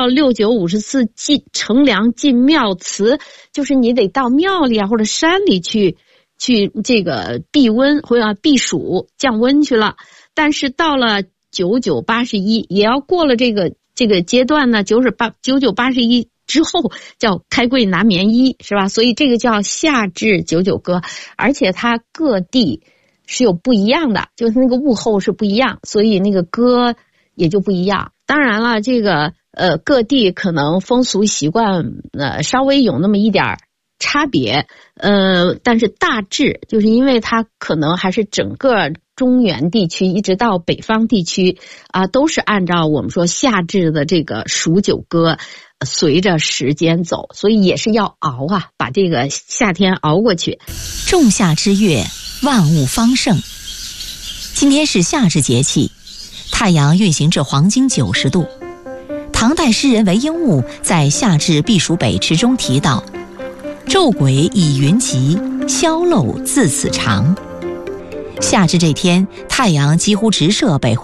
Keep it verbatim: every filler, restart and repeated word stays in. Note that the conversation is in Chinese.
到六九五十四进乘凉进庙祠，就是你得到庙里啊或者山里去去这个避温或者避暑降温去了。但是到了九九八十一也要过了这个这个阶段呢，九十八九九八十一之后叫开柜拿棉衣，是吧？所以这个叫夏至九九歌，而且它各地是有不一样的，就是那个物候是不一样，所以那个歌也就不一样。当然了，这个呃各地可能风俗习惯呃稍微有那么一点差别，呃，但是大致就是因为它可能还是整个中原地区一直到北方地区啊，都是按照我们说夏至的这个数九歌，随着时间走，所以也是要熬啊，把这个夏天熬过去。 仲夏之月，万物方盛。今天是夏至节气，太阳运行至黄经九十度。唐代诗人韦应物在《夏至避暑北池》中提到：“昼鬼以云集，宵漏自此长。”夏至这天，太阳几乎直射北